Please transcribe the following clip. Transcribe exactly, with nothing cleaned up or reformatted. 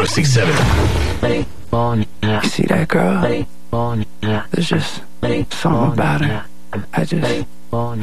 six seven. You see that girl? There's just something about her. I just